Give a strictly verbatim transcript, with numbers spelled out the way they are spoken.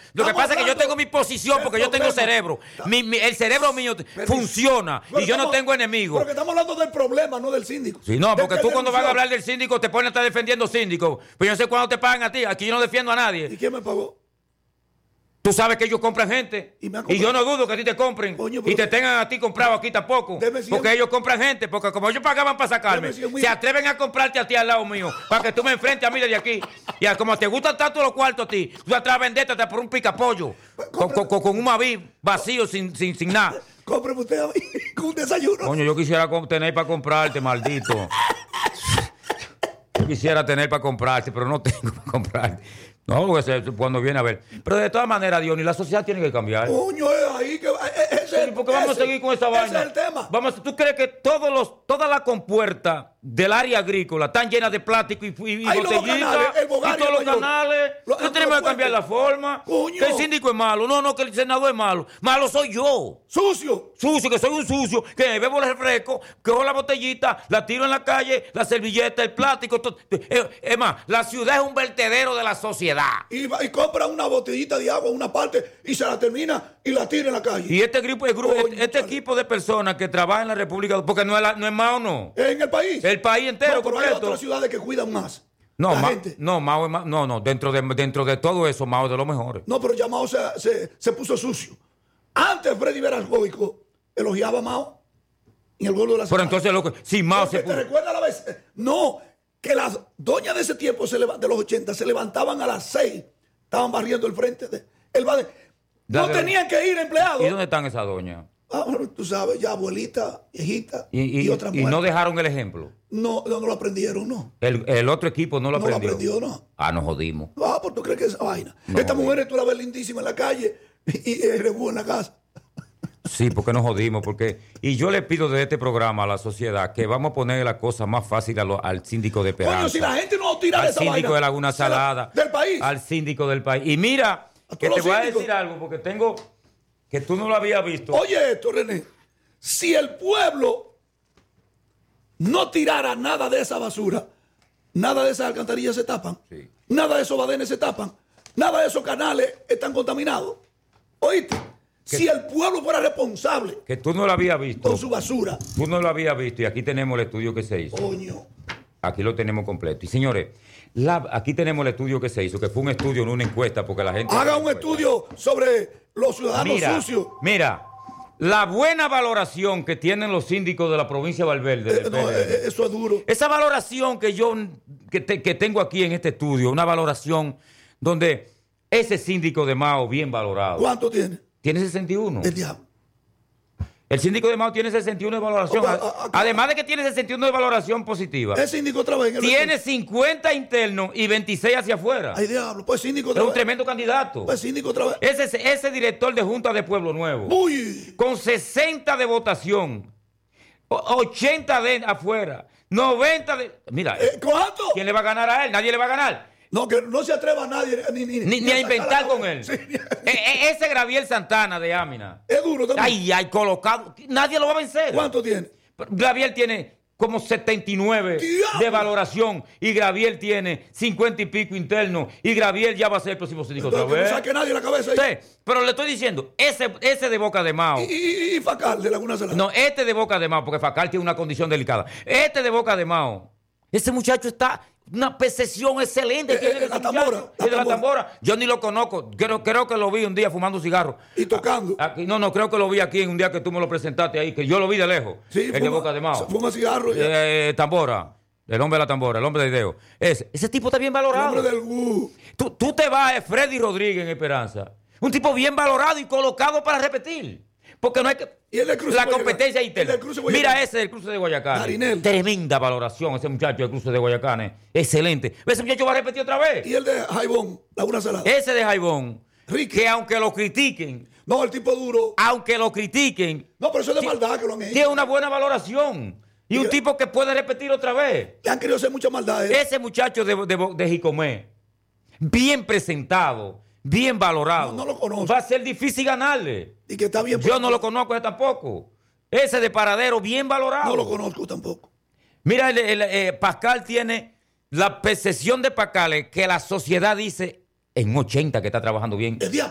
Lo que Estamos pasa es que yo hablando tengo mi posición porque del yo tengo problema. cerebro. Mi- mi- el cerebro mío Permiso. funciona Pero y yo no estamos- tengo enemigos. Pero que estamos hablando del problema, no del síndico. Sí, no, Del porque que tú cuando van a denunció. hablar del síndico te pones a estar defendiendo síndico. Pero yo sé cuándo te pagan a ti. Aquí yo no defiendo a ¿Y nadie. quién me pagó? Tú sabes que ellos compran gente. Y Y, me han comprado. yo no dudo que a ti te compren. Coño, pero y te que- tengan a ti comprado aquí tampoco. Deme cien- Porque ellos compran gente. Porque como ellos pagaban para sacarme, Deme cien mil. se atreven a comprarte a ti al lado mío. Para que tú me enfrentes a mí desde aquí. Y a- como te gustan tanto los cuartos a ti, tú atrás venderte hasta por un picapollo. Con, con, con- con un Maví vacío sin, sin, sin nada. Cómpreme usted a mí con un desayuno. Coño, yo quisiera com- tener para comprarte, maldito. Yo quisiera tener para comprarte, pero no tengo para comprarte. No, porque se- cuando viene a ver. Pero de todas maneras, Dios, ni la sociedad tiene que cambiar. Coño, es ahí que. eh, eh, ese- Sí, porque vamos ese- a seguir con esa ese vaina. es el tema. Vamos, ¿tú crees que todos los, todas las compuertas del área agrícola están llenas de plástico y, y, y Ahí los botellitas? canales, el Y Bogario todos los mayor. canales. Lo- No tenemos que cambiar la forma. Coño. Que el síndico es malo. No, no, que el senador es malo. Malo soy yo. Sucio. Sucio, que soy un sucio, que bebo el refresco, cojo la botellita, la tiro en la calle, la servilleta, el plástico. todo. Es, es más, la ciudad es un vertedero de la sociedad. Y, va- y compra una botellita de agua, una parte, y se la termina y la tira en la calle. Y este grupo, el grupo- Coño, este vale. equipo de personas que trabajan en la República, porque no es, la- no es Mao, no. En el país. El país entero, No, pero hay completo. otras ciudades que cuidan más. No, la Ma- gente. no, Mao es ma- no, no, dentro de, dentro de todo eso, Mao es de los mejores. No, pero ya Mao se, se, se puso sucio. Antes Freddy Veralgoico elogiaba a Mao en el gol de la Pero semana. entonces, lo que, si Mao Porque se te puso- recuerdas la vez. No, que las doñas de ese tiempo, se leva- de los ochenta, se levantaban a las seis. Estaban barriendo el frente. De, el bade- no Dale. tenían que ir empleados. ¿Y dónde están esas doñas? Ah, bueno, tú sabes, ya abuelita, viejita Y, y, y- otras y no mujeres. dejaron el ejemplo. No, no, no lo aprendieron, no. El, el otro equipo no lo No lo aprendió. aprendió, no. Ah, nos jodimos. Ah, pues tú crees que es esa vaina. No, Estas no. mujeres tú la ves lindísima en la calle y, y el rebú en la casa. Sí, porque nos jodimos. Porque, y yo le pido de este programa a la sociedad que vamos a poner la cosa más fácil a lo- al síndico de Esperanza. Coño, si la gente no tira al esa síndico vaina. de Laguna se la- Salada. Del país. Al síndico del país. Y mira, A que todos te los voy a síndicos. decir algo, porque tengo, que tú no lo habías visto. Oye esto, René. Si el pueblo no tirara nada de esa basura, nada de esas alcantarillas se tapan, Sí. nada de esos badenes se tapan, nada de esos canales están contaminados. ¿Oíste? Si el pueblo fuera responsable Que tú no lo habías visto. con su basura, Tú no lo habías visto y aquí tenemos el estudio que se hizo. coño. Aquí lo tenemos completo. Y señores, la- aquí tenemos el estudio que se hizo, que fue un estudio, no una encuesta, porque la gente... Haga un estudio sobre los ciudadanos Mira, sucios. mira, la buena valoración que tienen los síndicos de la provincia de Valverde. Eh, del no, P L D. eh, eso es duro. Esa valoración que yo que, te- que tengo aquí en este estudio, una valoración donde ese síndico de Mao bien valorado, ¿Cuánto tiene? tiene sesenta y uno. El diablo. El síndico de Mao tiene sesenta y uno de valoración. Opa, a- a- Además de que tiene sesenta y uno de valoración positiva. El síndico otra vez en el Tiene cincuenta internos y veintiséis hacia afuera. Ay, diablo. Pues síndico Es otra un vez. tremendo candidato. Pues síndico otra vez. Ese, ese director de Junta de Pueblo Nuevo, Uy. con sesenta de votación, o- ochenta de afuera, noventa de... Mira, Eh, ¿Cuánto? ¿quién le va a ganar a él? Nadie le va a ganar. No, que no se atreva a nadie ni, ni, Ni, ni a sacar inventar la con cabeza. él. Sí. E- e- ese Graviel Santana de Ámina. Es duro también. Ay, ay, colocado. Nadie lo va a vencer. ¿Cuánto tiene? Graviel tiene como setenta y nueve ¡Diablo! de valoración y Graviel tiene cincuenta y pico internos y Graviel ya va a ser el próximo síndico otra Entonces, que vez. no saque nadie la cabeza ahí. Sí, pero le estoy diciendo, ese, ese de Boca de Mao. Y, y, y Facal de Laguna Salada. No, este de Boca de Mao, porque Facal tiene una condición delicada. Este de Boca de Mao, ese muchacho está, una percepción excelente. Eh, tiene eh, ese la muchacho. tambora, El la de la tambora. tambora. Yo ni lo conozco. Creo, creo que lo vi un día fumando un cigarro. Y tocando. Aquí, no, no, creo que lo vi aquí en un día que tú me lo presentaste ahí, que yo lo vi de lejos. Sí, el de fuma- Boca de Mao. fuma cigarro ya. Eh, tambora. El hombre de la tambora, el hombre de Ideo. Ese, ese tipo está bien El valorado. hombre del Gu. Tú, tú te vas a Freddy Rodríguez en Esperanza. Un tipo bien valorado y colocado para repetir. Porque no hay que... Y el del Cruce La Guayacán. competencia El interna. del Cruce Guayacán. Mira ese del cruce de Guayacán. Darinel. Tremenda valoración ese muchacho del cruce de Guayacán. eh. Excelente. Ese muchacho va a repetir otra vez. Y el de Jaibón, Laguna Salada. Ese de Jaibón. Ricky. Que aunque lo critiquen, No, el tipo duro. aunque lo critiquen, No, pero eso es de maldad que lo han hecho. tiene una buena valoración. Y un Mira. tipo que puede repetir otra vez. Le han querido hacer mucha maldad. ¿eh? Ese muchacho de, de, de Jicomé, bien presentado, bien valorado. No, no lo conozco. Va a ser difícil ganarle. Y que está bien. Yo no lo conozco ese tampoco. Ese de Paradero, bien valorado. No lo conozco tampoco. Mira, el, el, eh, Pascal tiene la percepción de Pascal es que la sociedad dice en ochenta que está trabajando bien. El diablo.